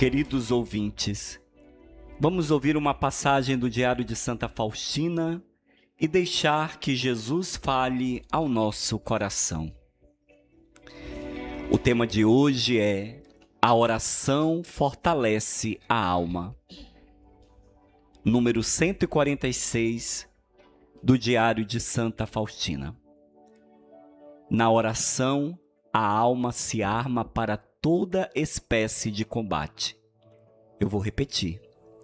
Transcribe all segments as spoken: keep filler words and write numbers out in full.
Queridos ouvintes, vamos ouvir uma passagem do Diário de Santa Faustina e deixar que Jesus fale ao nosso coração. O tema de hoje é: a oração fortalece a alma. Número cento e quarenta e seis do Diário de Santa Faustina. Na oração, a alma se arma para toda espécie de combate. Eu vou repetir.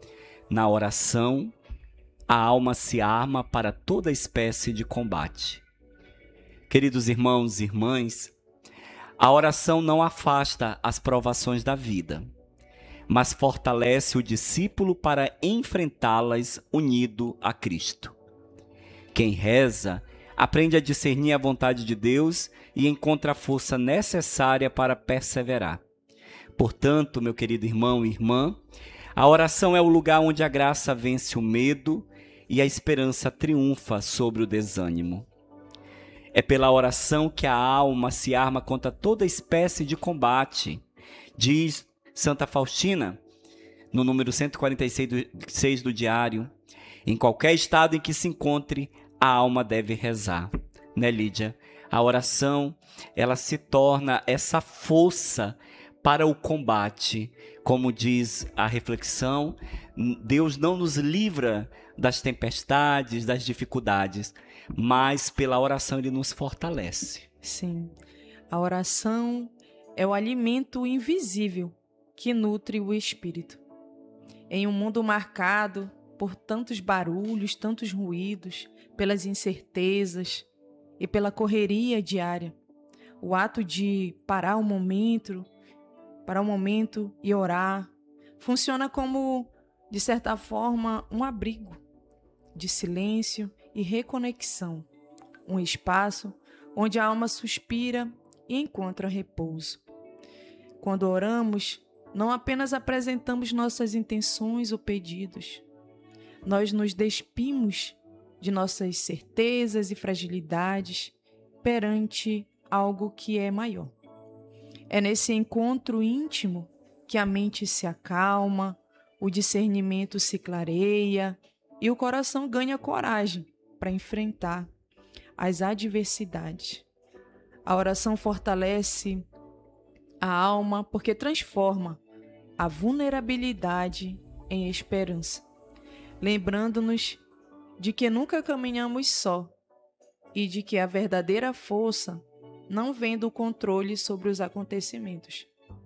Na oração, a alma se arma para toda espécie de combate. Queridos irmãos e irmãs, a oração não afasta as provações da vida, mas fortalece o discípulo para enfrentá-las unido a Cristo. Quem reza aprende a discernir a vontade de Deus e encontra a força necessária para perseverar. Portanto, meu querido irmão e irmã, a oração é o lugar onde a graça vence o medo e a esperança triunfa sobre o desânimo. É pela oração que a alma se arma contra toda espécie de combate. Diz Santa Faustina, no número cento e quarenta e seis do diário: em qualquer estado em que se encontre, a alma deve rezar. Né, Lídia? A oração, ela se torna essa força para o combate. Como diz a reflexão, Deus não nos livra das tempestades, das dificuldades, mas pela oração Ele nos fortalece. Sim, a oração é o alimento invisível que nutre o espírito. Em um mundo marcado por tantos barulhos, tantos ruídos, pelas incertezas e pela correria diária, o ato de parar um momento, parar um momento e orar, funciona como, de certa forma, um abrigo de silêncio e reconexão, um espaço onde a alma suspira e encontra repouso. Quando oramos, não apenas apresentamos nossas intenções ou pedidos, nós nos despimos de nossas certezas e fragilidades perante algo que é maior. É nesse encontro íntimo que a mente se acalma, o discernimento se clareia e o coração ganha coragem para enfrentar as adversidades. A oração fortalece a alma porque transforma a vulnerabilidade em esperança, lembrando-nos de que nunca caminhamos só e de que a verdadeira força não vem do controle sobre os acontecimentos,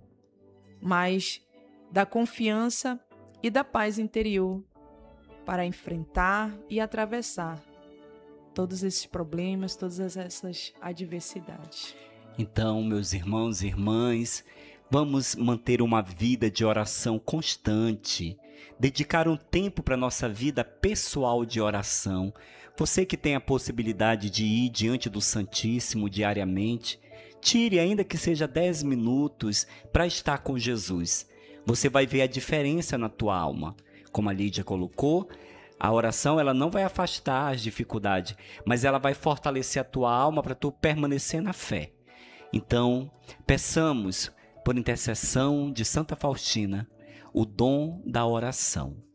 mas da confiança e da paz interior para enfrentar e atravessar todos esses problemas, todas essas adversidades. Então, meus irmãos e irmãs, vamos manter uma vida de oração constante, dedicar um tempo para a nossa vida pessoal de oração. Você que tem a possibilidade de ir diante do Santíssimo diariamente, tire ainda que seja dez minutos para estar com Jesus. Você vai ver a diferença na tua alma. Como a Lídia colocou, a oração ela não vai afastar as dificuldades, mas ela vai fortalecer a tua alma para tu permanecer na fé. Então, peçamos, por intercessão de Santa Faustina, o dom da oração.